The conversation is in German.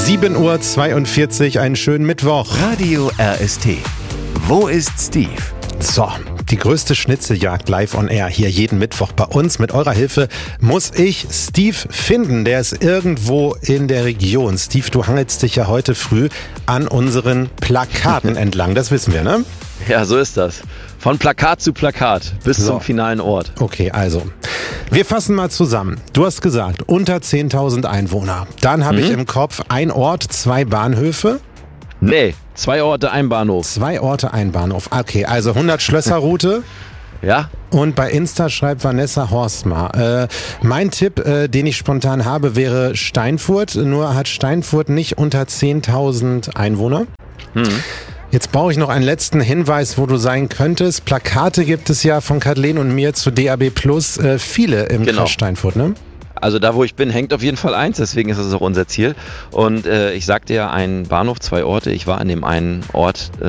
7:42 Uhr, einen schönen Mittwoch. Radio RST. Wo ist Steve? So, die größte Schnitzeljagd live on air hier jeden Mittwoch bei uns. Mit eurer Hilfe muss ich Steve finden. Der ist irgendwo in der Region. Steve, du hangelst dich ja heute früh an unseren Plakaten entlang. Das wissen wir, ne? Ja, so ist das. Von Plakat zu Plakat bis zum finalen Ort. Okay, also, wir fassen mal zusammen. Du hast gesagt, unter 10.000 Einwohner. Dann habe ich im Kopf ein Ort, 2 Bahnhöfe. Nee, 2 Orte, ein Bahnhof. 2 Orte, ein Bahnhof. Okay, also 100 Schlösserroute. Ja? Und bei Insta schreibt Vanessa Horstmar. Mein Tipp, den ich spontan habe, wäre Steinfurt. Nur hat Steinfurt nicht unter 10.000 Einwohner. Jetzt brauche ich noch einen letzten Hinweis, wo du sein könntest. Plakate gibt es ja von Kathleen und mir zu DAB+, viele im Kreis Steinfurt, ne? Also da, wo ich bin, hängt auf jeden Fall eins, deswegen ist es auch unser Ziel. Und ich sagte ja, ein Bahnhof, 2 Orte. Ich war an dem einen Ort